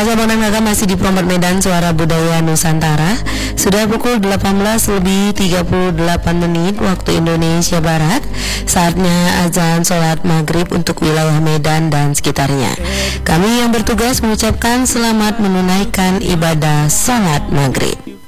Pemirsa Bonang Naga masih di Promet Medan Suara Budaya Nusantara. Sudah pukul 18:38 waktu Indonesia Barat. Saatnya azan sholat maghrib untuk wilayah Medan dan sekitarnya. Kami yang bertugas mengucapkan selamat menunaikan ibadah sholat maghrib.